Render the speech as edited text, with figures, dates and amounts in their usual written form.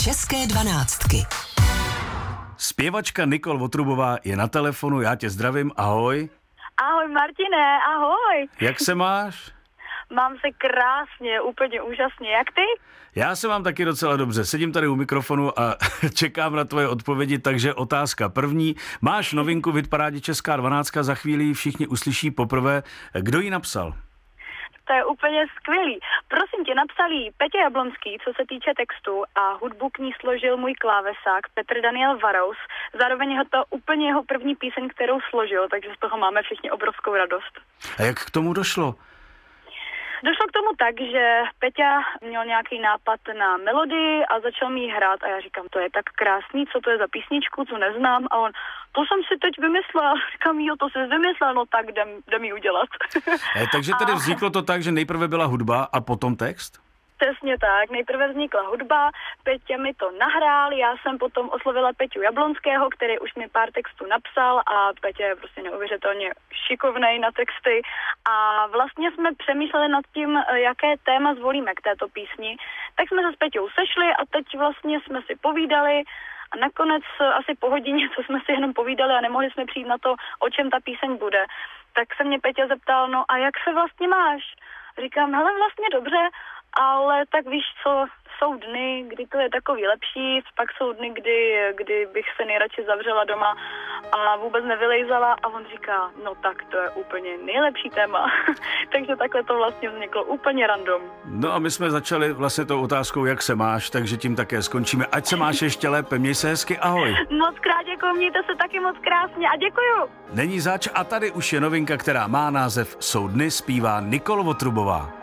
České dvanáctky. Zpěvačka Nicole Votrubová je na telefonu, já tě zdravím, ahoj. Ahoj Martine, ahoj. Jak se máš? Mám se krásně, úplně úžasně, jak ty? Já se mám taky docela dobře, sedím tady u mikrofonu a čekám na tvoje odpovědi, takže otázka první. Máš novinku v hitparádě Česká 12, za chvíli všichni uslyší poprvé. Kdo ji napsal? To je úplně skvělý. Prosím tě, napsal jí Petě Jablonský, co se týče textu, a hudbu k ní složil můj klávesák Petr Daniel Varous. Zároveň je to úplně jeho první píseň, kterou složil, takže z toho máme všichni obrovskou radost. A jak k tomu došlo? Došlo k tomu tak, že Peťa měl nějaký nápad na melodii a začal mi ji hrát a já říkám, to je tak krásný, co to je za písničku, co neznám, a on, to jsem si teď vymyslel. Říkám, jo, to jsi vymyslel, no tak jdem ji udělat. Takže tedy vzniklo to tak, že nejprve byla hudba a potom text? Přesně tak. Nejprve vznikla hudba, Peťa mi to nahrál, já jsem potom oslovila Peťu Jablonského, který už mi pár textů napsal, a Peťa je prostě neuvěřitelně šikovnej na texty, a vlastně jsme přemýšleli nad tím, jaké téma zvolíme k této písni. Tak jsme se s Peťou sešli a teď vlastně jsme si povídali a nakonec asi po hodině, co jsme si jenom povídali a nemohli jsme přijít na to, o čem ta píseň bude, tak se mě Peťa zeptal, no a jak se vlastně máš? Říkám, hele, vlastně dobře, ale tak víš co, jsou dny, kdy to je takový lepší, pak jsou dny, kdy bych se nejradši zavřela doma a vůbec nevylejzala, a on říká, no tak to je úplně nejlepší téma. Takže takhle to vlastně vzniklo úplně random. No a my jsme začali vlastně tou otázkou, jak se máš, takže tím také skončíme. Ať se máš ještě lépe, měj se hezky, ahoj. Moc krát děkuju, mějte se taky moc krásně a děkuju. Není zač a tady už je novinka, která má název Jsou dny, zpívá Nicole Votrubová.